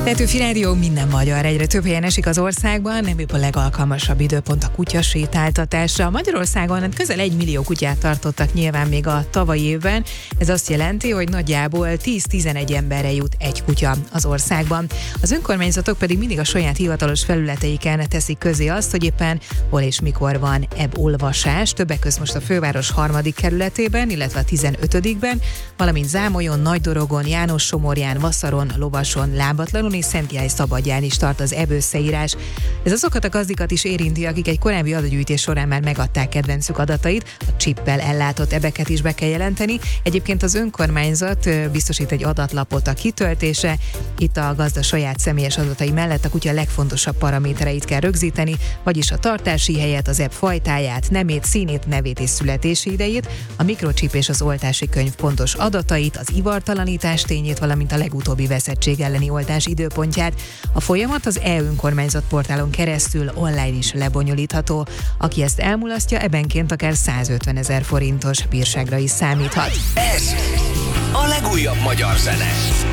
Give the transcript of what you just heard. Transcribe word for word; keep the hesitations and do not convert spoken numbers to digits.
Petőfi Rádió, minden magyar, egyre több helyen esik az országban, nem épp a legalkalmasabb időpont a kutyasétáltatásra. Magyarországon közel egy millió kutyát tartottak nyilván még a tavalyi évben. Ez azt jelenti, hogy nagyjából tíz-tizenegy emberre jut egy kutya az országban. Az önkormányzatok pedig mindig a saját hivatalos felületeiken teszik közé azt, hogy éppen hol és mikor van ebolvasás. Többek között most a főváros harmadik kerületében, illetve a tizenötödikben, valamint Zámolyon, Nagydorogon, János-Somorján, Vasszaron, Lovason, Lábatlanon és Szentkirály Szabadján is tart az eb összeírás. Ez azokat a gazdikat is érinti, akik egy korábbi adatgyűjtés során már megadták kedvencük adatait, a csippel ellátott ebeket is be kell jelenteni. Egyébként az önkormányzat biztosít egy adatlapot a kitöltése. Itt a gazda saját személyes adatai mellett a kutya legfontosabb paramétereit kell rögzíteni, vagyis a tartási helyet, az eb fajtáját, nemét, színét, nevét és születési idejét, a mikrocsip és az oltási könyv pontos adatait, az ivartalanítás tényét, valamint a legutóbbi veszettség elleni oltás időpontját. A folyamat az e-önkormányzat portálon keresztül online is lebonyolítható. Aki ezt elmulasztja, ebenként akár százötvenezer forintos bírságra is számíthat. Ez a legújabb magyar zene.